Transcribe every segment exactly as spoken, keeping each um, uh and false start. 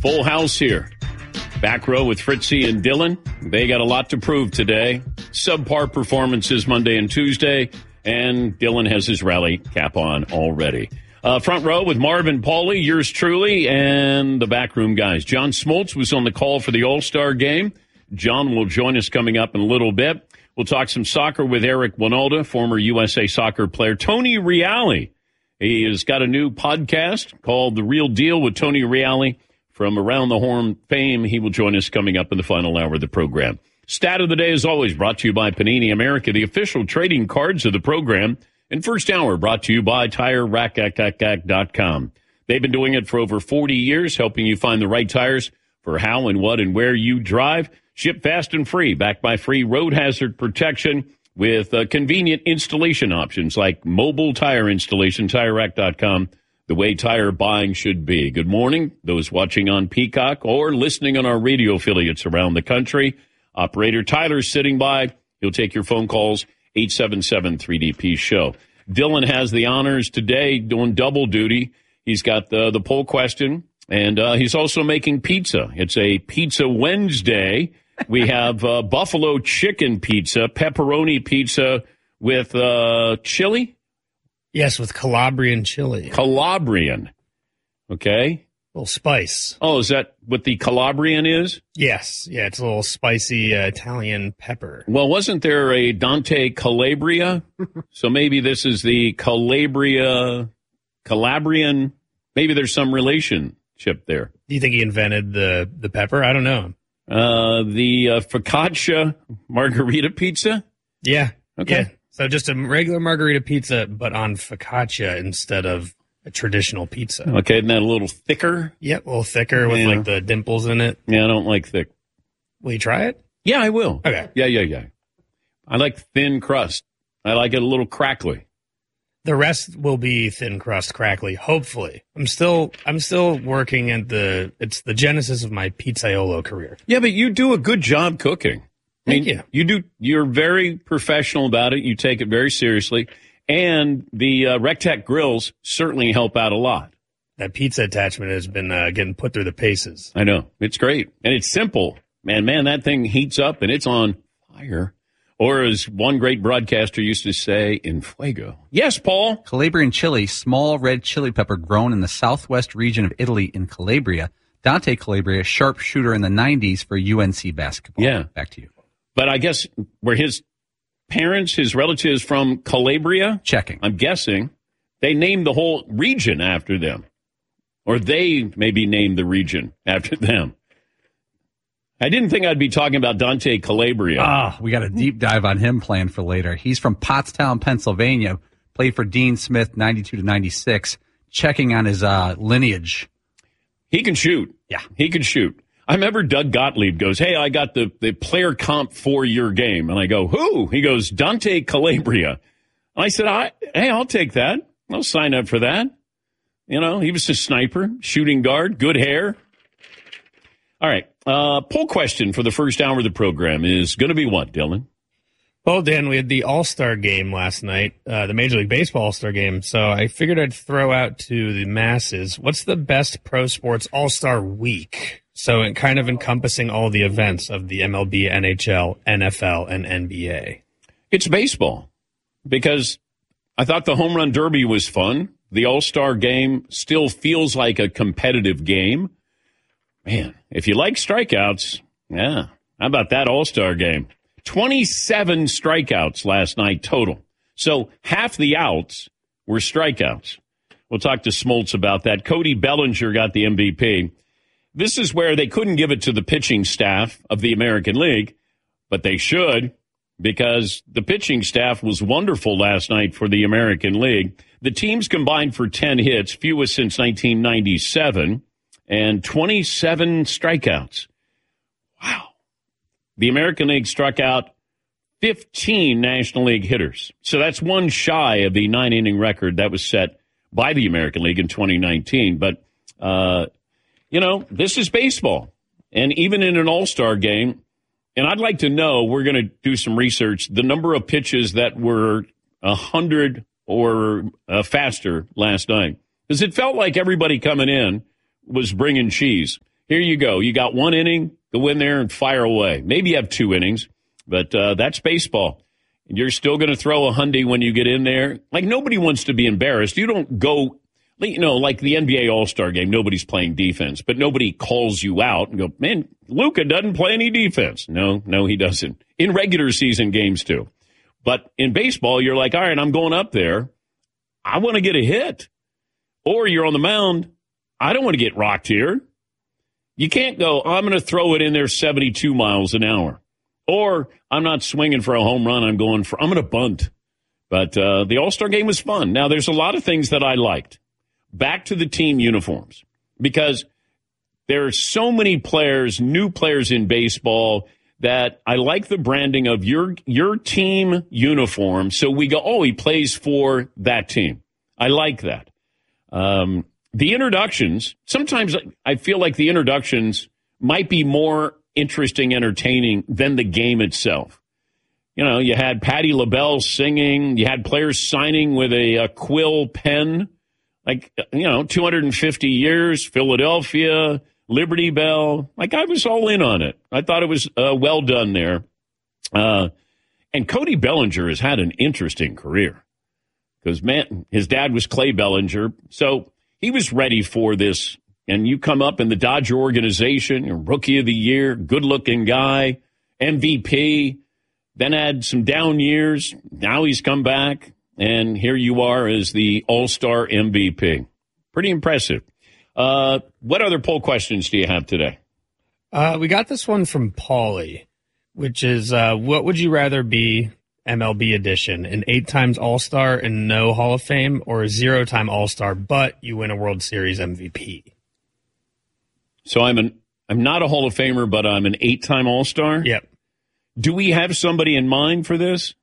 Full house here. Back row with Fritzy and Dylan. They got a lot to prove today. Subpar performances Monday and Tuesday. And Dylan has his rally cap on already. Uh, front row with Marvin Pauly, yours truly, and the backroom guys. John Smoltz was on the call for the All-Star game. John will join us coming up in a little bit. We'll talk some soccer with Eric Winalda, former U S A soccer player. Tony Reale. He has got a new podcast called The Real Deal with Tony Reale. From Around the Horn fame, he will join us coming up in the final hour of the program. Stat of the day, as always, brought to you by Panini America, the official trading cards of the program. And first hour brought to you by Tire Rack dot com. They've been doing it for over forty years, helping you find the right tires for how and what and where you drive. Ship fast and free, backed by free road hazard protection with uh, convenient installation options like mobile tire installation, Tire Rack dot com. The way tire buying should be. Good morning, those watching on Peacock or listening on our radio affiliates around the country. Operator Tyler's sitting by. He'll take your phone calls, eight seven seven three D P show. Dylan has the honors today, doing double duty. He's got the, the poll question, and uh, he's also making pizza. It's a Pizza Wednesday. We have uh, buffalo chicken pizza, pepperoni pizza with uh, chili. Yes, with Calabrian chili. Calabrian. Okay. A little spice. Oh, is that what the Calabrian is? Yes. Yeah, it's a little spicy uh, Italian pepper. Well, wasn't there a Dante Calabria? So maybe this is the Calabria, Calabrian. Maybe there's some relationship there. Do you think he invented the, the pepper? I don't know. Uh, the uh, focaccia margarita pizza? Yeah. Okay. Yeah. So just a regular margarita pizza, but on focaccia instead of a traditional pizza. Okay, isn't that a little thicker? Yep, a little thicker with Yeah. like the dimples in it. Yeah, I don't like thick. Will you try it? Yeah, I will. Okay. Yeah, yeah, yeah. I like thin crust. I like it a little crackly. The rest will be thin crust crackly, hopefully. I'm still I'm still working at the it's the genesis of my pizzaiolo career. Yeah, but you do a good job cooking. I Thank mean, you. You do. You're very professional about it. You take it very seriously, and the uh, Rectech grills certainly help out a lot. That pizza attachment has been uh, getting put through the paces. I know, it's great, and it's simple. Man, man, that thing heats up and it's on fire. Or as one great broadcaster used to say, in fuego. Yes, Paul. Calabrian chili, small red chili pepper grown in the southwest region of Italy in Calabria. Dante Calabria, sharpshooter in the nineties for U N C basketball. Yeah. Back to you. But I guess were his parents, his relatives from Calabria? Checking. I'm guessing. They named the whole region after them. Or they maybe named the region after them. I didn't think I'd be talking about Dante Calabria. Ah, we got a deep dive on him planned for later. He's from Pottstown, Pennsylvania. Played for Dean Smith, ninety-two to ninety-six. Checking on his uh, lineage. He can shoot. Yeah. He can shoot. I remember Doug Gottlieb goes, hey, I got the, the player comp for your game. And I go, who? He goes, Dante Calabria. I said, I, hey, I'll take that. I'll sign up for that. You know, he was a sniper, shooting guard, good hair. All right. Uh, poll question for the first hour of the program is going to be what, Dylan? Well, Dan, we had the All-Star game last night, uh, the Major League Baseball All-Star game. So I figured I'd throw out to the masses, what's the best pro sports All-Star week? So it kind of encompassing all the events of the M L B, N H L, N F L, and N B A. It's baseball, because I thought the home run derby was fun. The All-Star game still feels like a competitive game. Man, if you like strikeouts, yeah, how about that All-Star game? twenty-seven strikeouts last night total. So half the outs were strikeouts. We'll talk to Smoltz about that. Cody Bellinger got the M V P. This is where they couldn't give it to the pitching staff of the American League, but they should, because the pitching staff was wonderful last night for the American League. The teams combined for ten hits, fewest since nineteen ninety-seven, and twenty-seven strikeouts. Wow. The American League struck out fifteen National League hitters. So that's one shy of the nine-inning record that was set by the American League in twenty nineteen. But, uh, you know, this is baseball. And even in an all-star game, and I'd like to know, we're going to do some research, the number of pitches that were one hundred or uh, faster last night. Because it felt like everybody coming in was bringing cheese. here you go. You got one inning, go in there and fire away. Maybe you have two innings, but uh, that's baseball. You're still going to throw a hundy when you get in there. Like, nobody wants to be embarrassed. You don't go, you know, like the N B A All-Star game, nobody's playing defense, but nobody calls you out and go, man, Luka doesn't play any defense. No, no, he doesn't. In regular season games, too. But in baseball, you're like, all right, I'm going up there. I want to get a hit. Or you're on the mound. I don't want to get rocked here. You can't go, oh, I'm going to throw it in there seventy-two miles an hour. Or I'm not swinging for a home run. I'm going for, I'm going to bunt. But uh, the All-Star game was fun. Now, there's a lot of things that I liked. Back to the team uniforms. Because there are so many players, new players in baseball, that I like the branding of your your team uniform. So we go, oh, he plays for that team. I like that. Um, the introductions, sometimes I feel like the introductions might be more interesting, entertaining than the game itself. You know, you had Patti LaBelle singing. You had players signing with a, a quill pen. Like, you know, two hundred fifty years, Philadelphia, Liberty Bell. Like, I was all in on it. I thought it was uh, well done there. Uh, and Cody Bellinger has had an interesting career. Because, man, his dad was Clay Bellinger. So he was ready for this. And you come up in the Dodger organization, you're Rookie of the Year, good-looking guy, M V P, then had some down years. Now he's come back, and here you are as the All-Star M V P. Pretty impressive. Uh, what other poll questions do you have today? Uh, we got this one from Paulie, which is, uh, what would you rather be, M L B edition, an eight times All-Star and no Hall of Fame, or a zero-time All-Star but you win a World Series M V P? So I'm an I'm not a Hall of Famer, but I'm an eight-time All-Star? Yep. Do we have somebody in mind for this?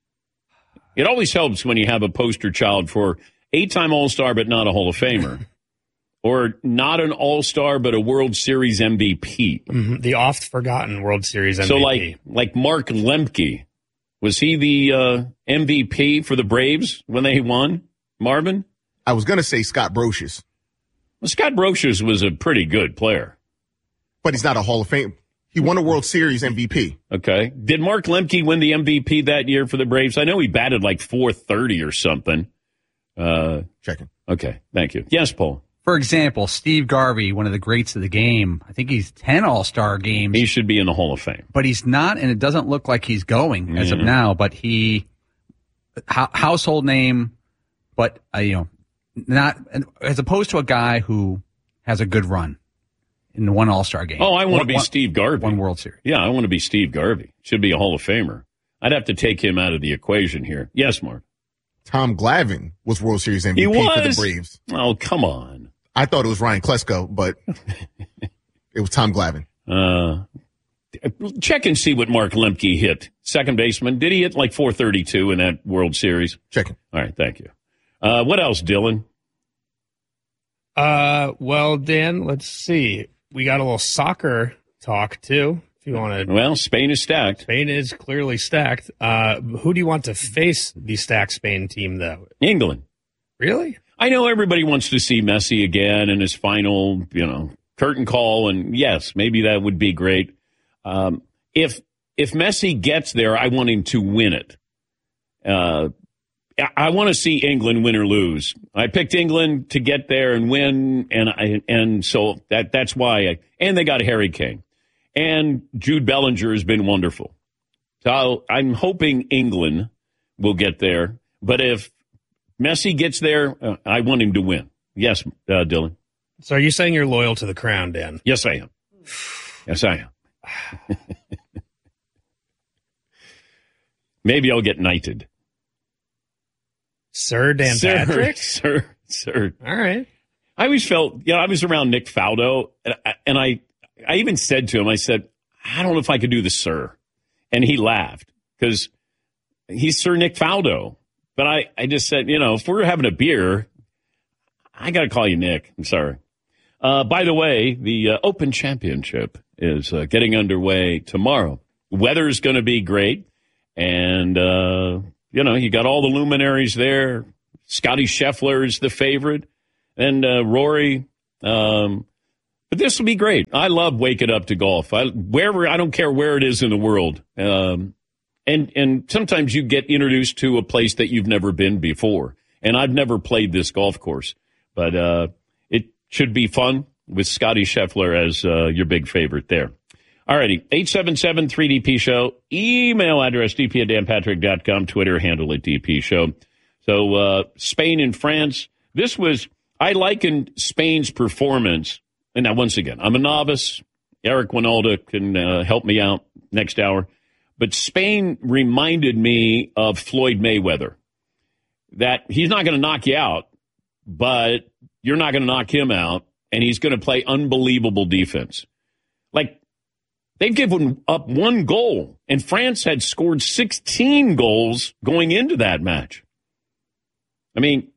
It always helps when you have a poster child for eight-time All-Star but not a Hall of Famer. Or not an All-Star but a World Series M V P. Mm-hmm. The oft-forgotten World Series M V P. So like, like Mark Lemke, was he the uh, M V P for the Braves when they won, Marvin? I was going to say Scott Brosius. Well, Scott Brosius was a pretty good player. But he's not a Hall of Fame. He won a World Series M V P. Okay. Did Mark Lemke win the M V P that year for the Braves? I know he batted like four thirty or something. Uh, Checking. Okay. Thank you. Yes, Paul. For example, Steve Garvey, one of the greats of the game. I think he's ten All-Star games. He should be in the Hall of Fame. But he's not, and it doesn't look like he's going mm-hmm. as of now. But he, ho- household name, but, uh, you know, not as opposed to a guy who has a good run in one All-Star game. Oh, I want one, to be one, Steve Garvey. One World Series. Yeah, I want to be Steve Garvey. Should be a Hall of Famer. I'd have to take him out of the equation here. Yes, Mark. Tom Glavine was World Series M V P he was? for the Braves. Oh, come on. I thought it was Ryan Klesko, but it was Tom Glavine. Uh, check and see what Mark Lemke hit. Second baseman. Did he hit like four thirty-two in that World Series? Checking. All right, thank you. Uh, what else, Dylan? Uh, well, Dan, let's see. We got a little soccer talk, too, if you want to. Well, Spain is stacked. Spain is clearly stacked. Uh, who do you want to face the stacked Spain team, though? England. Really? I know everybody wants to see Messi again in his final, you know, curtain call, and yes, maybe that would be great. Um, if if Messi gets there, I want him to win it. Uh, I want to see England win or lose. I picked England to get there and win, and I, and so that that's why. I, and they got Harry Kane, and Jude Bellinger has been wonderful. So I'm hoping England will get there, but if Messi gets there, uh, I want him to win. Yes, uh, Dylan. So are you saying you're loyal to the crown, Dan? Yes, I am. Yes, I am. Maybe I'll get knighted. Sir Dan sir, Patrick? Sir, sir. All right. I always felt, you know, I was around Nick Faldo, and I, and I, I even said to him, I said, I don't know if I could do the sir. And he laughed because he's Sir Nick Faldo. But I, I just said, you know, if we're having a beer, I got to call you Nick. I'm sorry. Uh, by the way, the uh, Open Championship is uh, getting underway tomorrow. Weather's going to be great. And, uh, you know, you got all the luminaries there. Scotty Scheffler is the favorite. And uh, Rory, um, But this will be great. I love waking up to golf. I, wherever I don't care where it is in the world. Um, and and sometimes you get introduced to a place that you've never been before. And I've never played this golf course, but uh, it should be fun with Scotty Scheffler as uh, your big favorite there. All righty, eight seven seven three D P show, email address d p at dan patrick dot com, Twitter handle at D P show. So uh, Spain and France, this was, I likened Spain's performance, and now once again, I'm a novice. Eric Winalda can uh, help me out next hour. But Spain reminded me of Floyd Mayweather. That he's not going to knock you out, but you're not going to knock him out, and he's going to play unbelievable defense. Like, they've given up one goal, and France had scored sixteen goals going into that match. I mean,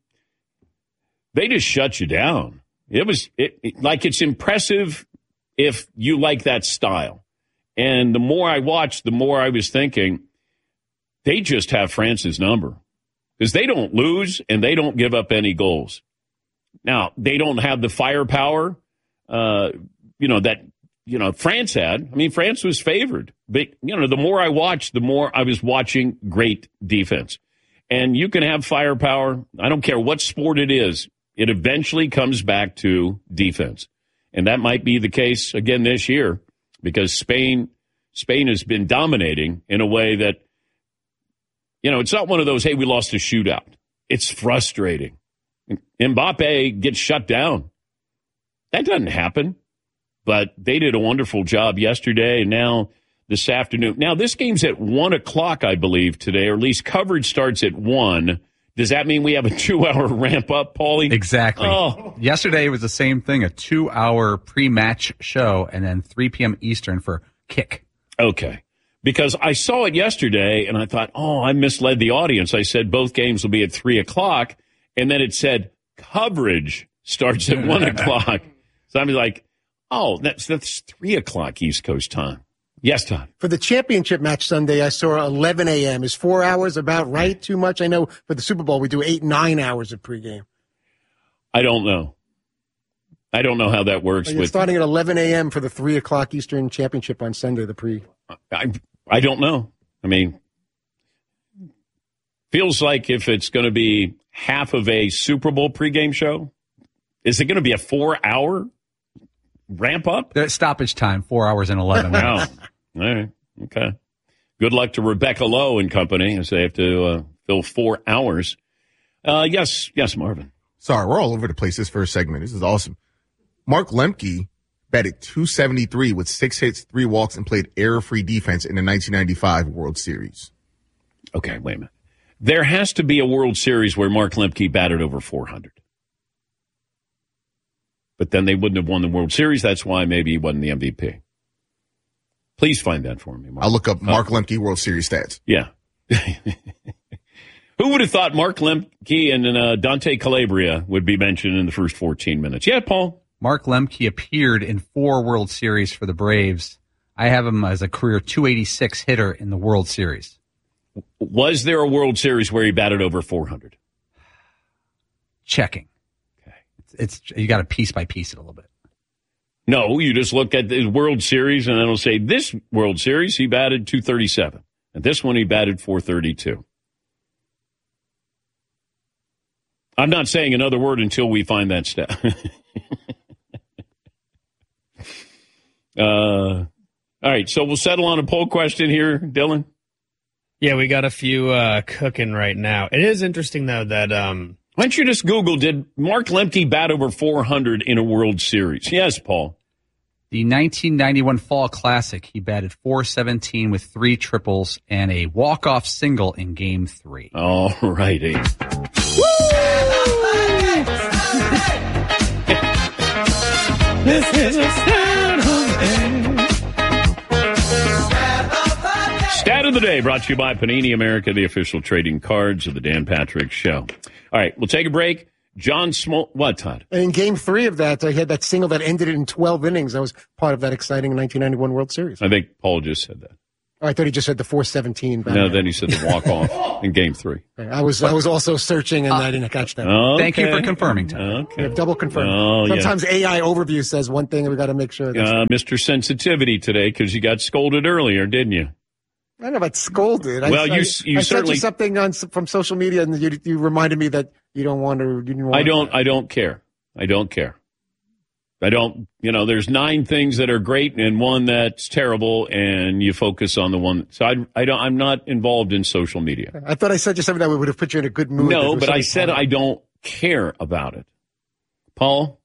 they just shut you down. It was it, it, like it's impressive if you like that style. And the more I watched, the more I was thinking, they just have France's number. Because they don't lose and they don't give up any goals. Now, they don't have the firepower, uh, you know, that, you know, France had. I mean, France was favored. But, you know, the more I watched, the more I was watching great defense. And you can have firepower. I don't care what sport it is. It eventually comes back to defense. And that might be the case again this year because Spain, Spain has been dominating in a way that, you know, it's not one of those, hey, we lost a shootout. It's frustrating. Mbappe gets shut down. That doesn't happen. But they did a wonderful job yesterday and now this afternoon. Now, this game's at one o'clock, I believe, today, or at least coverage starts at one. Does that mean we have a two-hour ramp-up, Paulie? Exactly. Oh. Yesterday was the same thing, a two-hour pre-match show, and then three p.m. Eastern for kick. Okay. Because I saw it yesterday, and I thought, oh, I misled the audience. I said both games will be at three o'clock, and then it said coverage starts at one o'clock. So I'm like, oh, that's that's three o'clock East Coast time. Yes, Todd. For the championship match Sunday, I saw eleven a.m. Is four hours about right? Too much? I know for the Super Bowl, we do eight, nine hours of pregame. I don't know. I don't know how that works. Like with starting at eleven a.m. for the three o'clock Eastern championship on Sunday, the pre. I, I don't know. I mean, feels like if it's going to be half of a Super Bowl pregame show, is it going to be a four-hour ramp up? The stoppage time, four hours and eleven minutes. Oh, all right. Okay. Good luck to Rebecca Lowe and company as they have to uh, fill four hours. Uh, yes, yes, Marvin. Sorry, we're all over the place this first segment. This is awesome. Mark Lemke batted two seventy-three with six hits, three walks, and played error-free defense in the nineteen ninety-five World Series. Okay, wait a minute. There has to be a World Series where Mark Lemke batted over four hundred. But then they wouldn't have won the World Series. That's why maybe he wasn't the M V P. Please find that for me, Mark. I'll look up Mark Lemke World Series stats. Yeah. Who would have thought Mark Lemke and uh, Dante Calabria would be mentioned in the first fourteen minutes? Yeah, Paul? Mark Lemke appeared in four World Series for the Braves. I have him as a career two eighty-six hitter in the World Series. Was there a World Series where he batted over four hundred? Checking. Okay. It's, it's you got to piece by piece it a little bit. No, you just look at the World Series and it'll say this World Series he batted two thirty-seven. And this one he batted four thirty-two. I'm not saying another word until we find that stat. uh, all right, so we'll settle on a poll question here, Dylan. Yeah, we got a few uh, cooking right now. It is interesting, though, that... Um, Why don't you just Google, did Mark Lemke bat over four hundred in a World Series? Yes, Paul. The nineteen ninety-one Fall Classic, he batted four seventeen with three triples and a walk-off single in Game three. All righty. This is a stat Stat of the day brought to you by Panini America, the official trading cards of the Dan Patrick Show. All right, we'll take a break. John Smol... What, Todd? And in game three of that, I had that single that ended it in twelve innings. That was part of that exciting nineteen ninety-one World Series. I think Paul just said that. Oh, I thought he just said the four seventeen. No, then he said the walk-off in game three. I was I was also searching, and uh, I didn't catch that. Okay. Thank you for confirming, Tom. Okay. We have double confirming. Oh, Sometimes yes. A I overview says one thing, and we got to make sure. Uh, Mister Sensitivity today, because you got scolded earlier, didn't you? I don't know about scolded. Well, I, you, I, you I certainly sent you something on from social media, and you, you reminded me that you don't want to. You didn't want I don't. To. I don't care. I don't care. I don't. You know, there's nine things that are great and one that's terrible, and you focus on the one. So I, I don't. I'm not involved in social media. I thought I sent you something that would have put you in a good mood. No, but I said I don't care about it. Paul,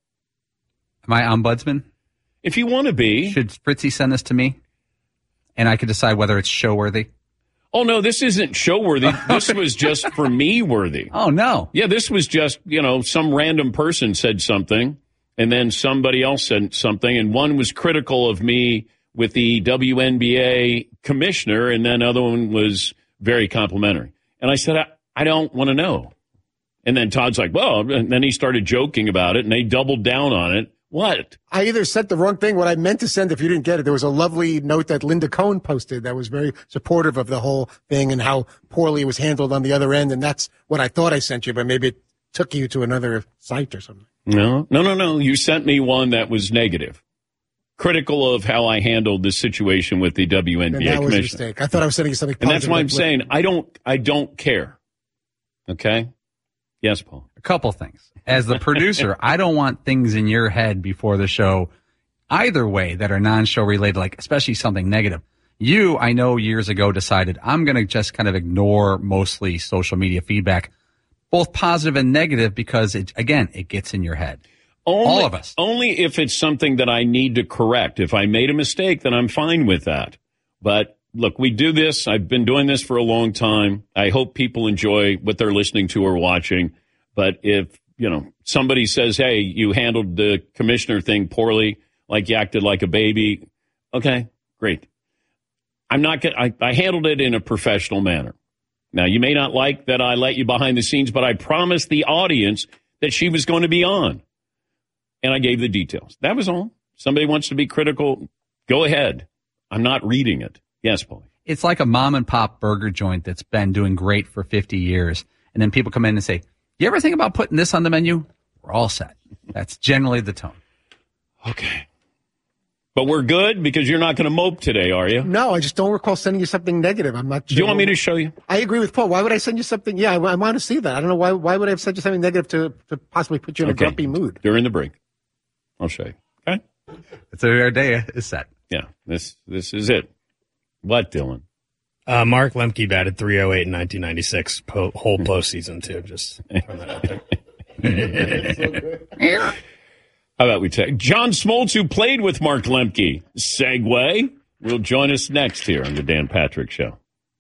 am I ombudsman? If you want to be, should Fritzy send this to me, and I could decide whether it's show worthy? Oh, no, this isn't show worthy. This was just for me worthy. Oh, no. Yeah, this was just, you know, some random person said something, and then somebody else said something, and one was critical of me with the W N B A commissioner, and then other one was very complimentary. And I said, I, I don't want to know. And then Todd's like, well, and then he started joking about it, and they doubled down on it. What? I either sent the wrong thing. What I meant to send, if you didn't get it, there was a lovely note that Linda Cohn posted that was very supportive of the whole thing and how poorly it was handled on the other end. And that's what I thought I sent you, but maybe it took you to another site or something. No, no, no, no. You sent me one that was negative, critical of how I handled this situation with the W N B A and that was a commissioner. mistake. I thought I was sending you something And positive. that's why I'm like, saying I don't, I don't care. Okay? Yes, Paul. A couple things. As the producer, I don't want things in your head before the show either way that are non-show related, like especially something negative. You, I know years ago decided I'm going to just kind of ignore mostly social media feedback, both positive and negative, because it, again, it gets in your head. Only, All of us. Only if it's something that I need to correct. If I made a mistake, then I'm fine with that. But look, we do this. I've been doing this for a long time. I hope people enjoy what they're listening to or watching. But if, you know, somebody says, hey, you handled the commissioner thing poorly, like you acted like a baby, okay, great. I'm not going I, I handled it in a professional manner. Now, you may not like that I let you behind the scenes, but I promised the audience that she was going to be on. And I gave the details. That was all. Somebody wants to be critical, go ahead. I'm not reading it. Yes, Paul. It's like a mom and pop burger joint that's been doing great for fifty years. And then people come in and say, you ever think about putting this on the menu? We're all set. That's generally the tone. Okay. But we're good because you're not going to mope today, are you? No, I just don't recall sending you something negative. I'm not sure. Do you want me to show you? I agree with Paul. Why would I send you something? Yeah, I, I want to see that. I don't know why. Why would I have sent you something negative to, to possibly put you in Okay. a grumpy mood? During the break. I'll show you. Okay? So our day is set. Yeah, this this is it. What, Dylan? Uh, Mark Lemke batted three oh eight in nineteen ninety-six, po- whole postseason, too. Just throwing that out there. How about we take John Smoltz, who played with Mark Lemke? Segue. Will join us next here on the Dan Patrick Show.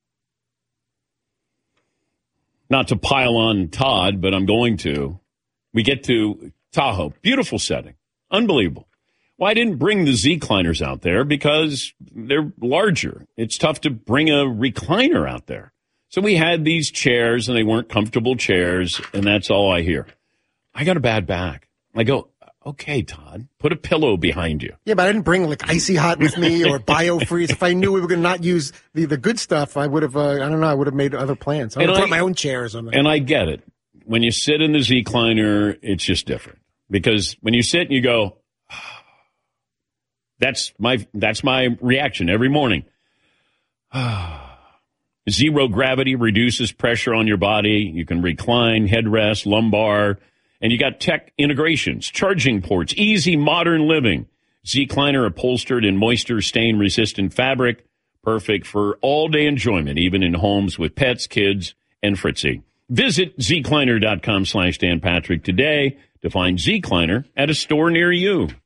Not to pile on Todd, but I'm going to. We get to Tahoe. Beautiful setting. Unbelievable. Well, I didn't bring the Z-Cliners out there because they're larger. It's tough to bring a recliner out there. So we had these chairs, and they weren't comfortable chairs, and that's all I hear. I got a bad back. I go, okay, Todd, put a pillow behind you. Yeah, but I didn't bring like Icy Hot with me or BioFreeze. If I knew we were going to not use the, the good stuff, I would have, uh, I don't know, I would have made other plans. I would have brought my own chair or something. And I get it. When you sit in the Z-Cliner, it's just different. Because when you sit and you go, that's my that's my reaction every morning. Zero gravity reduces pressure on your body. You can recline, headrest, lumbar, and you got tech integrations, charging ports, easy modern living. Z-Cliner upholstered in moisture stain resistant fabric, perfect for all day enjoyment, even in homes with pets, kids, and Fritzy. Visit zcliner dot com slash Dan Patrick today to find Z-Cliner at a store near you.